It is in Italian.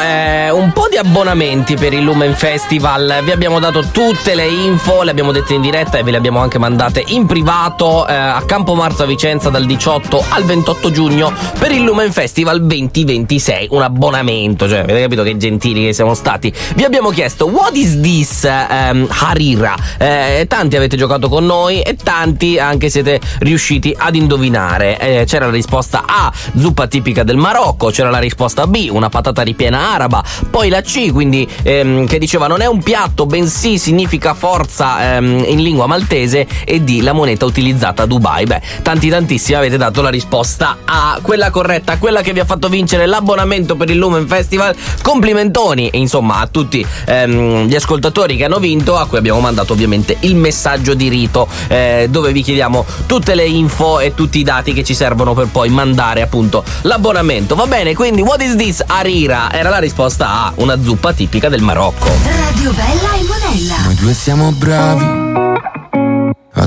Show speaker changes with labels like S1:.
S1: un po' di abbonamenti per il Lumen Festival. Vi abbiamo dato tutte le info, le abbiamo dette in diretta e ve le abbiamo anche mandate in privato a Campo Marzo a Vicenza dal 18 al 28 giugno per il Lumen Festival 2026. Un abbonamento, cioè avete capito che gentili che siamo stati. Vi abbiamo chiesto what is this Harira? Tanti avete giocato con noi e tanti anche siete riusciti ad indovinare. C'era la risposta A, zuppa tipica del Marocco, c'era la risposta B, una patata ripiena araba, poi la C, quindi che diceva non è un piatto bensì significa forza in lingua maltese, e D, la moneta utilizzata a Dubai. Beh, tantissimi avete dato la risposta A, quella corretta, quella che vi ha fatto vincere l'abbonamento per il Lumen Festival. Complimentoni insomma a tutti gli ascoltatori che hanno vinto, a cui abbiamo mandato ovviamente il messaggio di rito dove vi chiediamo tutte le info e tutti i dati che ci servono per poi mandare appunto l'abbonamento. Va bene, quindi what is this Harira era la risposta A, una zuppa tipica del Marocco.
S2: Radio Bella e Monella.
S3: Noi due siamo bravi